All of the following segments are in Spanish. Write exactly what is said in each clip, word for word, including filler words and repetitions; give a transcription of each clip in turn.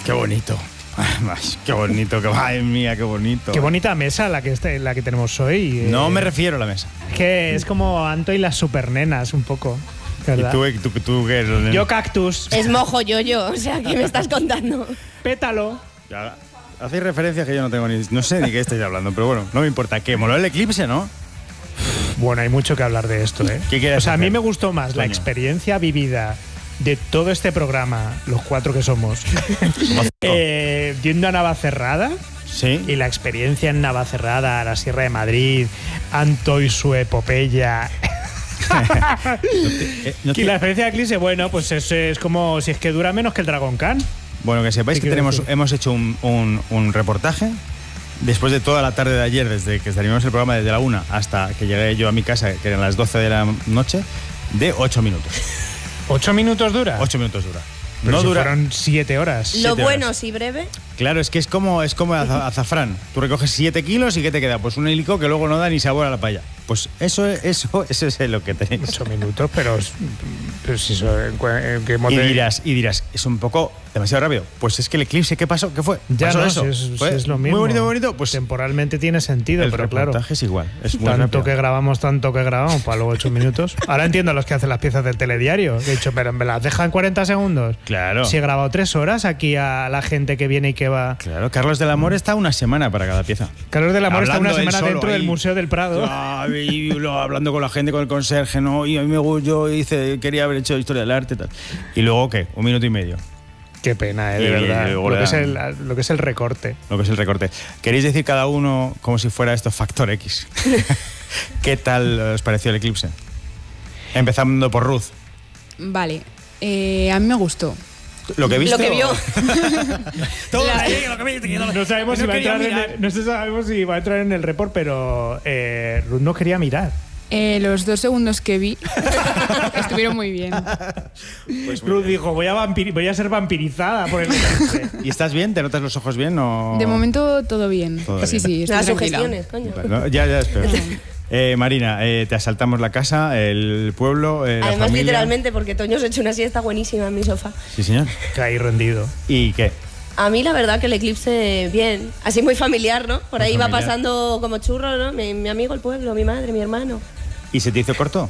Qué bonito. Ay, qué bonito, qué, ay mía, qué bonito. Qué bonita mesa la que, este, la que tenemos hoy. Eh, no me refiero a la mesa. Que es como Anto y las supernenas, un poco. ¿Verdad? ¿Y tú, tú, tú qué eres? Yo cactus. Es mojo yo-yo, o sea, ¿qué me estás contando? Pétalo. Ya, hacéis referencias que yo no tengo ni... No sé ni qué estáis hablando, pero bueno, no me importa. ¿Qué? ¿Moló el eclipse, no? Bueno, hay mucho que hablar de esto, ¿eh? ¿Qué quieres O sea, a hacer? mí me gustó más Coño. la experiencia vivida de todo este programa, los cuatro que somos, eh, yendo a Navacerrada. Sí. Y la experiencia en Navacerrada, la Sierra de Madrid, Anto y su epopeya. no te, eh, no te... Y la experiencia de Eclipse, bueno, pues es, es como si es que dura menos que el Dragon Khan. Bueno, que sepáis que tenemos, hemos hecho un, un, un reportaje después de toda la tarde de ayer, desde que terminamos el programa desde la una hasta que llegué yo a mi casa, que eran las doce de la noche, de ocho minutos. ¿Ocho minutos dura? Ocho minutos dura. Pero no si dura. fueron siete horas. Lo Siete bueno, horas. si breve. Claro, es que es como, es como az- azafrán. Tú recoges siete kilos y ¿qué te queda? Pues un helico que luego no da ni sabor a la paella. Pues eso, eso, eso es lo que tenéis. Ocho minutos, pero, pero si eso, ¿en, cu- en qué Y mote- dirás, y dirás, es un poco demasiado rápido. Pues es que el eclipse, ¿qué pasó? ¿Qué fue? Ya ¿Pasó no, eso? si es, si ¿Fue es lo mismo. Muy bonito, muy bonito. Pues temporalmente tiene sentido, el pero claro. reportaje es igual. Es muy Tanto rápido. que grabamos, tanto que grabamos, para luego ocho minutos. Ahora entiendo a los que hacen las piezas del telediario. He dicho, pero me las dejan cuarenta segundos. Claro. Si he grabado tres horas aquí a la gente que viene y que va. Claro, Carlos del Amor está una semana para cada pieza. Carlos del Amor está una Hablando él semana solo dentro ahí. del Museo del Prado. Ah, y lo- hablando con la gente, con el conserje, ¿no? Y a mí me gustó, yo hice, quería haber hecho historia del arte y tal. Y luego, ¿qué? Un minuto y medio. Qué pena, eh, de Y verdad. luego Lo le que, es dan- el, lo que es el recorte. Lo que es el recorte. ¿Queréis decir cada uno como si fuera esto Factor X? ¿Qué tal os pareció el eclipse? Empezando por Ruth. Vale, eh, a mí me gustó. ¿Lo que viste? Lo que vio. Todo La- ahí, lo que viste, que no- No sabemos, no si va a quería entrar en mirar. el, no sé sabemos si va a entrar en el report, pero eh, Ruth no quería mirar. Eh, los dos segundos que vi estuvieron muy bien. Pues muy Ruth bien. dijo, voy a, vampiri- voy a ser vampirizada por el eclipse. ¿Y estás bien? ¿Te notas los ojos bien o...? De momento todo bien. Todo sí, bien. sí, estoy Las tranquila. sugestiones, coño. No, ya, ya, espera. Eh, Marina, eh, te asaltamos la casa, el pueblo, eh, la Además, familia. literalmente, porque Toño se ha hecho una siesta buenísima en mi sofá. Sí, señor. Caí rendido. ¿Y qué? A mí la verdad que el eclipse, bien. Así muy familiar, ¿no? Por Muy ahí va familiar. pasando como churro, ¿no? Mi, mi amigo, el pueblo, mi madre, mi hermano. ¿Y se te hizo corto?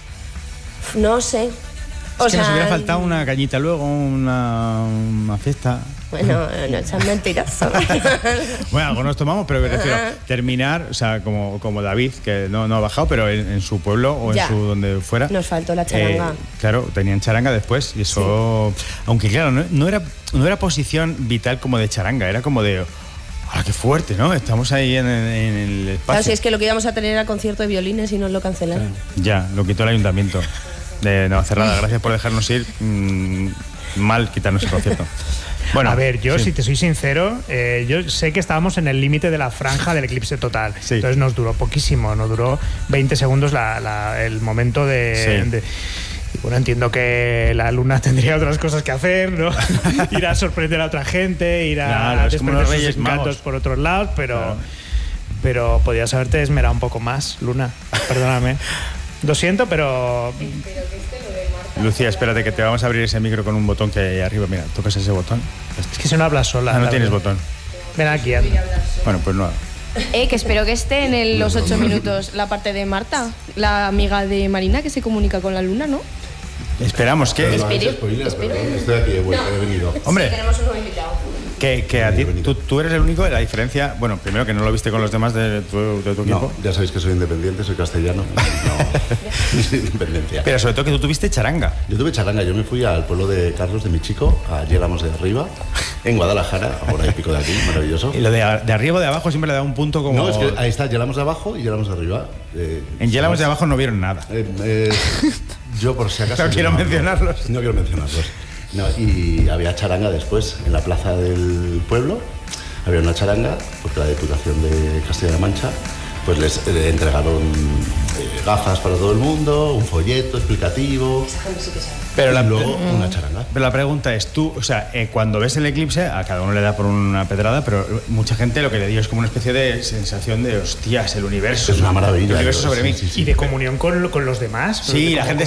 No sé. O Es que sea, nos hubiera faltado una cañita luego, una, una fiesta. Bueno, no seas mentiroso. Bueno, algo nos tomamos, pero me refiero Ajá. terminar, o sea, como, como David, que no, no ha bajado, pero en, en su pueblo o Ya. en su donde fuera. Nos faltó la charanga. eh, claro, tenían charanga después y eso... Aunque claro, no, no era, no era posición vital como de charanga, era como de... ¡Ah, qué fuerte!, ¿no? Estamos ahí en, en- en el espacio. Claro, si es que lo que íbamos a tener era concierto de violines y nos lo cancelaron. Ya, lo quitó el ayuntamiento de Navacerrada. Gracias por dejarnos ir. Mm, mal quitarnos el concierto. Bueno, a ver, yo, sí. si te soy sincero, eh, yo sé que estábamos en el límite de la franja del eclipse total. Sí. Entonces nos duró poquísimo, nos duró veinte segundos la- la- el momento de... Sí. de- y bueno, entiendo que la luna tendría otras cosas que hacer, ¿no? Ir a sorprender a otra gente, ir a Claro, es como desprender los sus Reyes encantos Magos. por otros lados, pero, Claro. pero podías haberte esmerado un poco más, Luna. Perdóname. Lo siento, pero Lucía, espérate que te vamos a abrir ese micro con un botón que hay ahí arriba. Mira, tocas ese botón. es que si no hablas sola. Ah, no la tienes verdad. botón. Ven aquí, anda. Bueno, pues no. Eh, que espero que esté en el- los ocho minutos la parte de Marta, la amiga de Marina que se comunica con la luna, ¿no? Esperamos que... Espere, No, es spoiler, espere. perdón, estoy aquí, he, vuelto, he venido. Hombre, Tenemos un nuevo invitado. que, que a ti, tú, tú eres el único, la diferencia... Bueno, primero que no lo viste con los demás de tu, de tu equipo. No, ya sabéis que soy independiente, soy castellano. No, soy independencia. Pero sobre todo que tú tuviste charanga. Yo tuve charanga, yo me fui al pueblo de Carlos, de mi chico, a Llegamos de Arriba, en Guadalajara, ahora y pico de aquí, maravilloso. Y lo de, de arriba o de abajo siempre le da un punto como... No, es que ahí está, Llegamos de abajo y Llegamos de Arriba. Eh, En Llegamos de abajo no vieron nada. Eh, eh, yo por si acaso... No quiero mencionarlos. No quiero mencionarlos. No, y había charanga después, en la plaza del pueblo, había una charanga, porque la Diputación de Castilla-La Mancha pues les eh, entregaron eh, gafas para todo el mundo, un folleto explicativo, Pero la, y luego una charanga. pero la pregunta es, tú, o sea, eh, cuando ves el eclipse, a cada uno le da por una pedrada, pero mucha gente lo que le dio es como una especie de sensación de, hostias, el universo. Es una maravilla. El universo yo- sobre sí, mí. sí, sí. Y de comunión con, con los demás. Sí, la gente